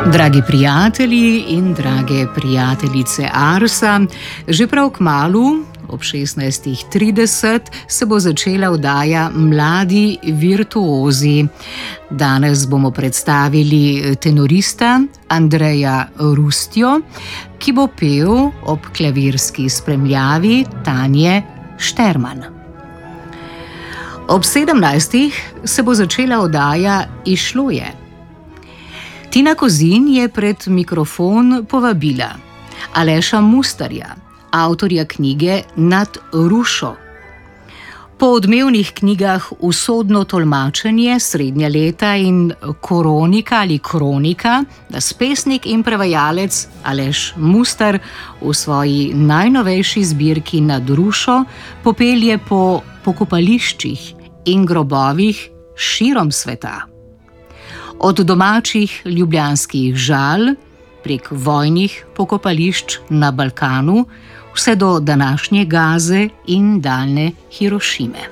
Dragi prijatelji in drage prijateljice Arsa, že prav kmalu, ob 16:30, se bo začela oddaja Mladi virtuozi. Danes bomo predstavili tenorista Andreja Rustjo, ki bo pel ob klavirski spremljavi Tanje Šterman. Ob 17:00 se bo začela oddaja Izšlo je. Tina Kozin je pred mikrofon povabila Aleša Mustarja, avtorja knjige Nad rušo. Po odmevnih knjigah Usodno tolmačenje, Srednja leta in Koronika ali Kronika nas pesnik in prevajalec Aleš Mustar v svoji najnovejši zbirki Nad rušo popelje po pokopališčih in grobovih širom sveta. Od domačih ljubljanskih Žal, prek vojnih pokopališč na Balkanu, vse do današnje Gaze in daljne Hirošime.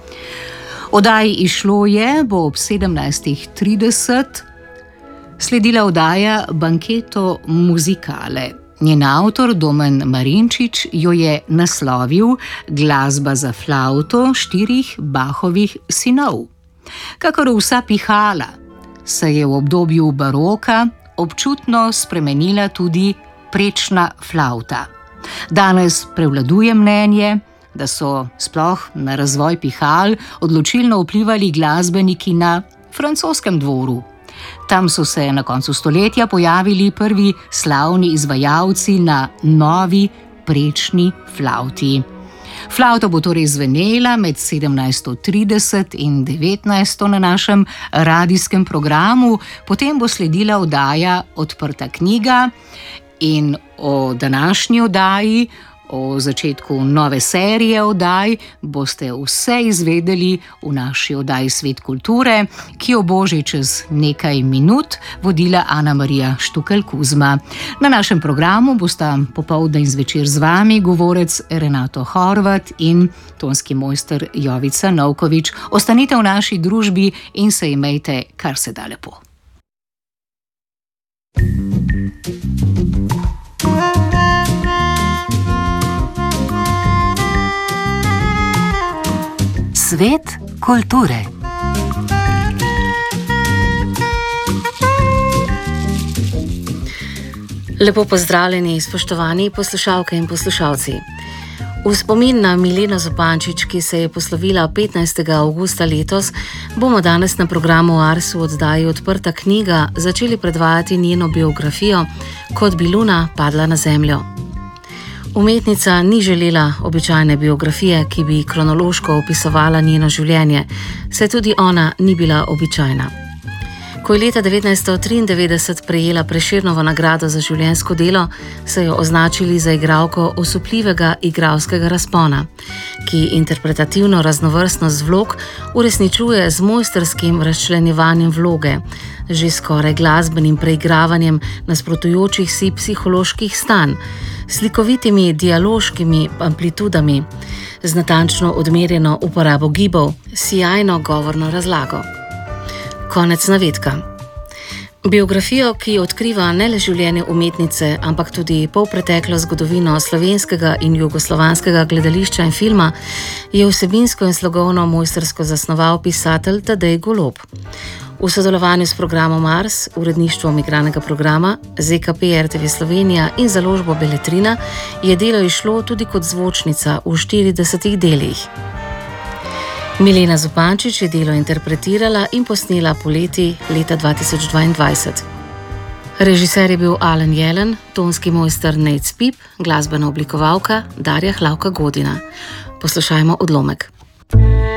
Oddaji Izšlo je bo ob 17:30 sledila oddaja Banketo muzikale. Njen avtor Domen Marinčič jo je naslovil Glasba za flavto 4 Bachovih sinov. Kakor vsa pihala, se je v obdobju baroka občutno spremenila tudi prečna flavta. Danes prevladuje mnenje, da so sploh na razvoj pihal odločilno vplivali glasbeniki na francoskem dvoru. Tam so se na koncu stoletja pojavili prvi slavni izvajalci na novi prečni flavti. Flavta bo torej zvenela med 17:30 in 19:00 na našem radijskem programu, potem bo sledila oddaja Odprta knjiga in o današnji oddaji, o začetku nove serije oddaj, boste vse izvedeli v naši oddaji Svet kulture, ki jo bo že čez nekaj minut vodila Ana Marija Štukelj Kuzma. Na našem programu bosta popoldne in zvečer z vami govorec Renato Horvat in tonski mojster Jovica Novkovič. Ostanite v naši družbi in se imejte kar se da lepo. Svet kulture. Lepo pozdravljeni, spoštovani poslušalke in poslušalci. V spomin na Mileno Zupančič, ki se je poslovila 15. avgusta letos, bomo danes na programu Ars v oddaji Odprta knjiga začeli predvajati njeno biografijo Kot bi luna padla na zemljo. Umetnica ni želela običajne biografije, ki bi kronološko opisovala njeno življenje, saj tudi ona ni bila običajna. Ko je leta 1993 prejela Prešernovo nagrado za življenjsko delo, so jo označili za igralko osupljivega igralskega razpona, ki interpretativno raznovrstnost vlog uresničuje z mojstrskim razčlenjevanjem vloge, že skoraj glasbenim preigravanjem nasprotujočih si psiholoških stanj, slikovitimi dialoškimi amplitudami, z natančno odmerjeno uporabo gibov, sijajno govorno razlago. Konec navedka. Biografijo, ki odkriva ne le življenje umetnice, ampak tudi polpreteklo zgodovino slovenskega in jugoslovanskega gledališča in filma, je vsebinsko in slogovno mojstrsko zasnoval pisatelj Tadej Golob. V sodelovanju s programom Ars, uredništvom igranega programa, ZKP RTV Slovenija in založbo Beletrina je delo izšlo tudi kot zvočnica v 40 delih. Milena Zupančič je delo interpretirala in posnela poleti leta 2022. Režiser je bil Alen Jelen, tonski mojster Nejc Spip, glasbena oblikovalka Darja Hlavka Godina. Poslušajmo odlomek.